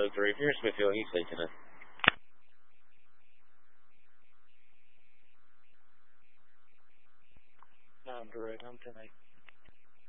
3, if you're in Smithfield, you taking it. No, I'm direct. I'm 10-8.